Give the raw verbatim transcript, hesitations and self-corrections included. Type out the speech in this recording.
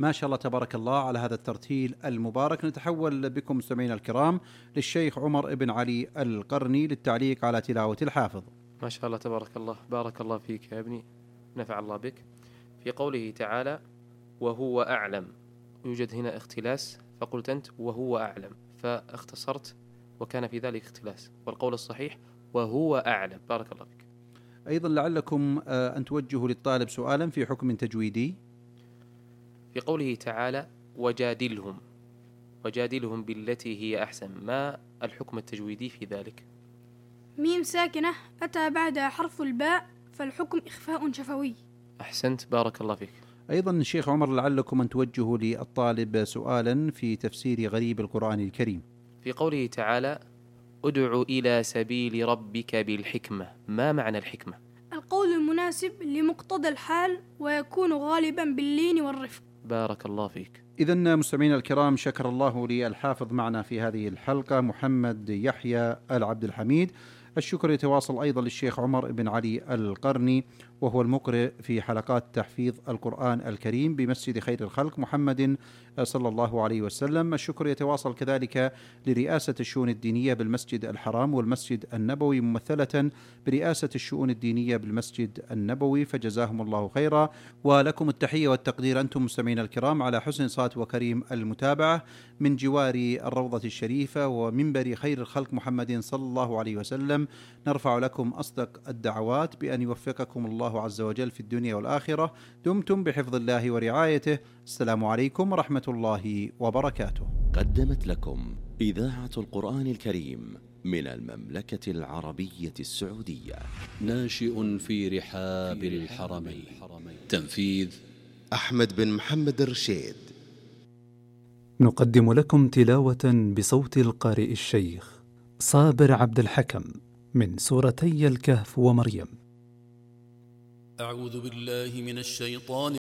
ما شاء الله تبارك الله على هذا الترتيل المبارك. نتحول بكم مستمعينا الكرام للشيخ عمر بن علي القرني للتعليق على تلاوة الحافظ. ما شاء الله تبارك الله، بارك الله فيك يا ابني، نفع الله بك. في قوله تعالى وهو أعلم، يوجد هنا اختلاس، فقلت أنت وهو أعلم، فاختصرت وكان في ذلك اختلاس، والقول الصحيح وهو أعلم. بارك الله فيك. أيضا لعلكم أن توجهوا للطالب سؤالا في حكم تجويدي. في قوله تعالى وجادلهم، وجادلهم بالتي هي أحسن، ما الحكم التجويدي في ذلك؟ ميم ساكنة أتى بعدها حرف الباء، فالحكم إخفاء شفوي. أحسنت، بارك الله فيك. أيضا الشيخ عمر لعلكم أن توجهوا للطالب سؤالا في تفسير غريب القرآن الكريم. في قوله تعالى ادع إلى سبيل ربك بالحكمة، ما معنى الحكمة؟ القول المناسب لمقتضى الحال ويكون غالبا باللين والرفق. بارك الله فيك. إذن مستمعينا الكرام، شكر الله لي الحافظ معنا في هذه الحلقة محمد يحيى العبد الحميد. الشكر يتواصل أيضا للشيخ عمر بن علي القرني، وهو المقرئ في حلقات تحفيظ القرآن الكريم بمسجد خير الخلق محمد صلى الله عليه وسلم. الشكر يتواصل كذلك لرئاسة الشؤون الدينية بالمسجد الحرام والمسجد النبوي، ممثلة برئاسة الشؤون الدينية بالمسجد النبوي، فجزاهم الله خيرا. ولكم التحية والتقدير أنتم مستمعين الكرام على حسن صوت وكريم المتابعة من جوار الروضة الشريفة ومنبر خير الخلق محمد صلى الله عليه وسلم. نرفع لكم أصدق الدعوات بأن يوفقكم الله عز وجل في الدنيا والآخرة. دمتم بحفظ الله ورعايته. السلام عليكم ورحمة الله وبركاته. قدمت لكم إذاعة القرآن الكريم من المملكة العربية السعودية. ناشئ في رحاب الحرمين. تنفيذ أحمد بن محمد الرشيد. نقدم لكم تلاوة بصوت القارئ الشيخ صابر عبد الحكم من سورتي الكهف ومريم. أعوذ بالله من الشيطان